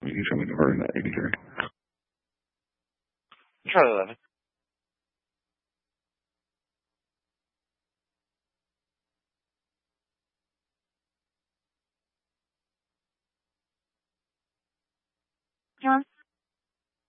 You can show me the number in that 83. Charlie 11.